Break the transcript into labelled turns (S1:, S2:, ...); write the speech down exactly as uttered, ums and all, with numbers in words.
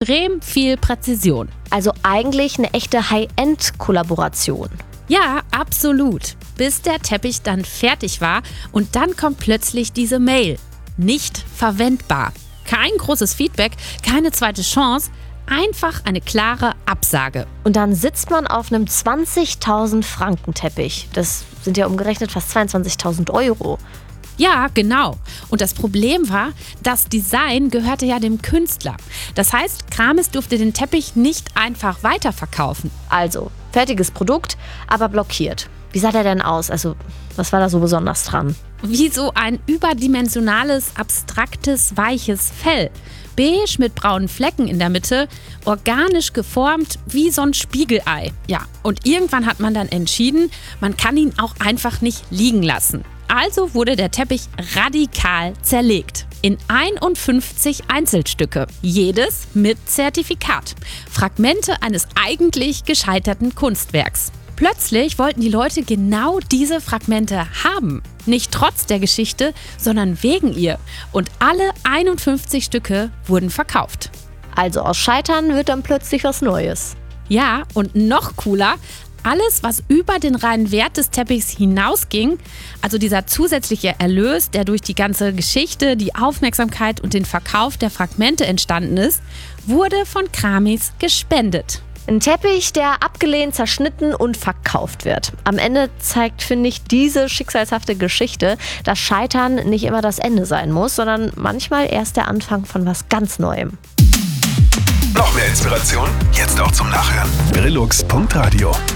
S1: extrem viel Präzision.
S2: Also eigentlich eine echte High-End-Kollaboration.
S1: Ja, absolut. Bis der Teppich dann fertig war und dann kommt plötzlich diese Mail. Nicht verwendbar. Kein großes Feedback, keine zweite Chance, einfach eine klare Absage.
S2: Und dann sitzt man auf einem zwanzigtausend Franken Teppich. Das sind ja umgerechnet fast zweiundzwanzigtausend Euro.
S1: Ja, genau. Und das Problem war, das Design gehörte ja dem Künstler. Das heißt, Kramis durfte den Teppich nicht einfach weiterverkaufen.
S2: Also, fertiges Produkt, aber blockiert. Wie sah der denn aus? Also, was war da so besonders dran?
S1: Wie so ein überdimensionales, abstraktes, weiches Fell. Beige mit braunen Flecken in der Mitte, organisch geformt wie so ein Spiegelei. Ja, und irgendwann hat man dann entschieden, man kann ihn auch einfach nicht liegen lassen. Also wurde der Teppich radikal zerlegt. In einundfünfzig Einzelstücke. Jedes mit Zertifikat. Fragmente eines eigentlich gescheiterten Kunstwerks. Plötzlich wollten die Leute genau diese Fragmente haben. Nicht trotz der Geschichte, sondern wegen ihr. Und alle einundfünfzig Stücke wurden verkauft.
S2: Also aus Scheitern wird dann plötzlich was Neues.
S1: Ja, und noch cooler, alles, was über den reinen Wert des Teppichs hinausging, also dieser zusätzliche Erlös, der durch die ganze Geschichte, die Aufmerksamkeit und den Verkauf der Fragmente entstanden ist, wurde von Kramis gespendet.
S2: Ein Teppich, der abgelehnt, zerschnitten und verkauft wird. Am Ende zeigt, finde ich, diese schicksalshafte Geschichte, dass Scheitern nicht immer das Ende sein muss, sondern manchmal erst der Anfang von was ganz Neuem.
S3: Noch mehr Inspiration? Jetzt auch zum Nachhören. Brillux Punkt Radio